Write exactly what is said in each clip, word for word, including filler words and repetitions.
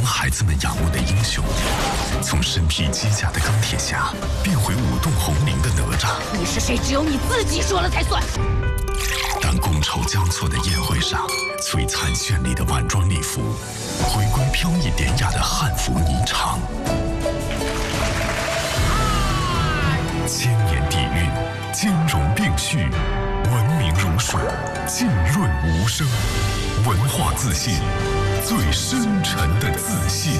孩子们仰慕的英雄，从身披机甲的钢铁侠变回舞动红绫的哪吒。 你是谁？只有你自己说了才算。 当觥筹交错的宴会上，璀璨绚丽的晚装礼服回归飘逸典雅的汉服霓裳。千年底蕴，兼容并蓄，文明如水，浸润无声。文化自信，最深沉的自信。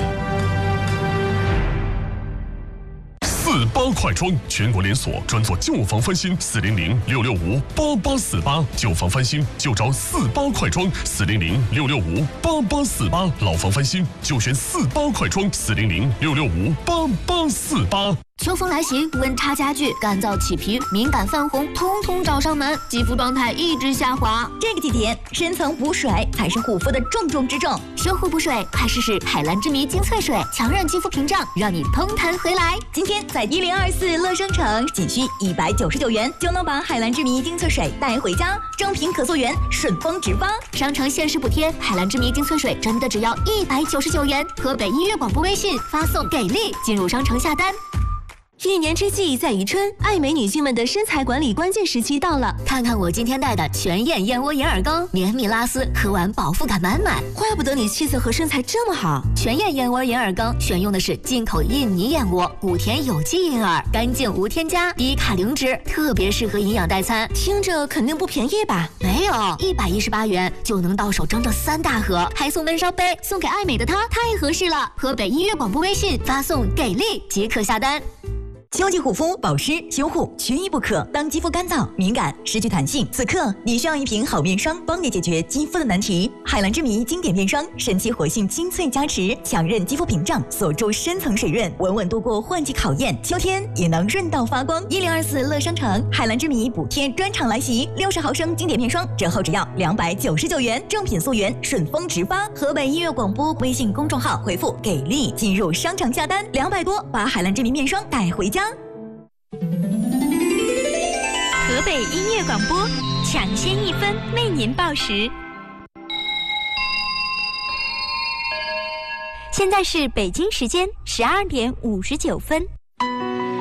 四八快装，全国连锁，专做旧房翻新，四零零六六五八八四八，旧房翻新就找四八快装，四零零六六五八八四八，老房翻新就选四八快装，四零零六六五八八四八。 秋风来袭，温差加剧，干燥起皮、敏感泛红，通通找上门，肌肤状态一直下滑。 这个季节，深层补水才是护肤的重中之重。 修护补水，快试试海蓝之谜精粹水，强韧肌肤屏障，让你嘭弹回来。 今天在一零二四乐商城，仅需一百九十九元就能把海蓝之谜精粹水带回家，正品可溯源，顺丰直发。 商城限时补贴，海蓝之谜精粹水真的只要一百九十九元。河北音乐广播微信发送给力，进入商城下单。 一年之计在于春，爱美女性们的身材管理关键时期到了。 看看我今天带的全燕燕窝银耳羹，绵密拉丝，喝完饱腹感满满。 怪不得你气色和身材这么好。 全燕燕窝银耳羹选用的是进口印尼燕窝，谷田有机银耳，干净无添加，低卡零脂，特别适合营养代餐。 听着肯定不便宜吧？ 没有，一百一十八元就能到手整整三大盒，还送温烧杯，送给爱美的她太合适了。河北音乐广播微信发送给力即可下单。 秋季护肤、保湿、修护缺一不可。当肌肤干燥、敏感、失去弹性，此刻你需要一瓶好面霜，帮你解决肌肤的难题。海蓝之谜经典面霜，神奇活性精粹加持，强韧肌肤屏障，锁住深层水润，稳稳度过换季考验。秋天也能润到发光。一零二四乐商城海蓝之谜补贴专场来袭，六十毫升经典面霜折后只要两百九十九元，正品溯源，顺丰直发。河北音乐广播微信公众号回复给力，进入商场下单，两百多把海蓝之谜面霜带回家。 河北音乐广播抢先一分为您报时。现在是北京时间十二点五十九分。